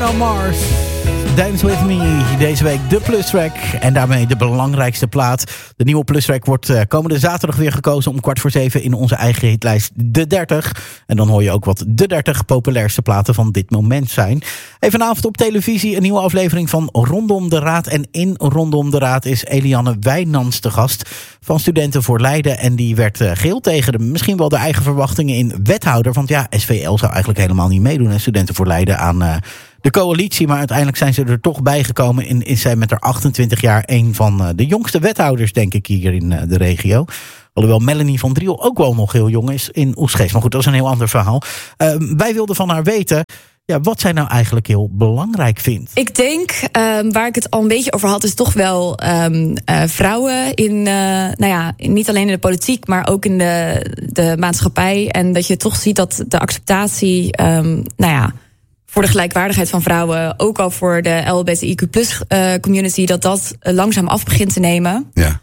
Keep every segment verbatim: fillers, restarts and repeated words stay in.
Mars, Dance With Me, deze week de Plustrack en daarmee de belangrijkste plaat. De nieuwe Plustrack wordt uh, komende zaterdag weer gekozen om kwart voor zeven in onze eigen hitlijst De dertig. En dan hoor je ook wat de dertig populairste platen van dit moment zijn. Even vanavond op televisie een nieuwe aflevering van Rondom de Raad. En in Rondom de Raad is Eliane Wijnands te gast van Studenten voor Leiden. En die werd uh, geheel tegen de, misschien wel de eigen verwachtingen in wethouder. Want ja, S V L zou eigenlijk helemaal niet meedoen. En Studenten voor Leiden aan Uh, de coalitie, maar uiteindelijk zijn ze er toch bijgekomen. En is zij met haar achtentwintig jaar een van de jongste wethouders, denk ik, hier in de regio. Alhoewel Melanie van Driel ook wel nog heel jong is in Oegstgeest. Maar goed, dat is een heel ander verhaal. Uh, wij wilden van haar weten ja, wat zij nou eigenlijk heel belangrijk vindt. Ik denk, um, waar ik het al een beetje over had, is toch wel um, uh, vrouwen in, uh, nou ja, niet alleen in de politiek, maar ook in de, de maatschappij. En dat je toch ziet dat de acceptatie, um, nou ja, voor de gelijkwaardigheid van vrouwen, ook al voor de L G B T I Q plus uh, community, dat dat uh, langzaam af begint te nemen. Ja.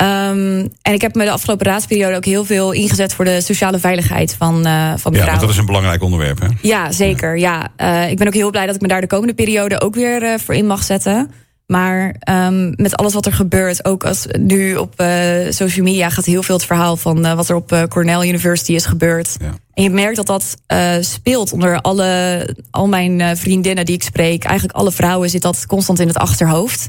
Um, en ik heb me de afgelopen raadsperiode ook heel veel ingezet voor de sociale veiligheid van, uh, van de ja, vrouwen. want dat is een belangrijk onderwerp, hè? Ja, zeker. Ja. Ja. Uh, ik ben ook heel blij dat ik me daar de komende periode ook weer uh, voor in mag zetten. Maar um, met alles wat er gebeurt, ook als nu op uh, social media gaat heel veel het verhaal van uh, wat er op uh, Cornell University is gebeurd. Ja. En je merkt dat dat uh, speelt onder alle, al mijn uh, vriendinnen die ik spreek. Eigenlijk alle vrouwen zit dat constant in het achterhoofd.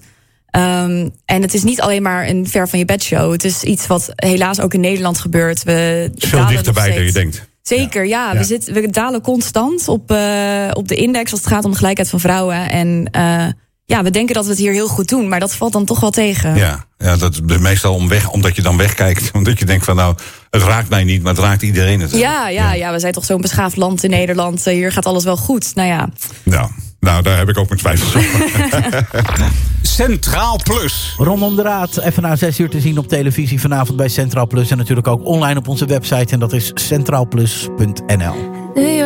Um, en het is niet alleen maar een ver van je bed show. Het is iets wat helaas ook in Nederland gebeurt. We Veel dichterbij dan je denkt. Zeker, ja. ja. We, zitten, we dalen constant op, uh, op de index als het gaat om de gelijkheid van vrouwen. En uh, ja, we denken dat we het hier heel goed doen, maar dat valt dan toch wel tegen. Ja, ja, dat is meestal om weg, omdat je dan wegkijkt. Omdat je denkt van nou, het raakt mij niet, maar het raakt iedereen het. Ja, ja, ja, we zijn toch zo'n beschaafd land in Nederland. Hier gaat alles wel goed. Nou ja. Ja, nou, daar heb ik ook mijn twijfels over. Centraal Plus. Rondom de Raad, even na zes uur te zien op televisie vanavond bij Centraal Plus. En natuurlijk ook online op onze website. En dat is centraalplus punt n l.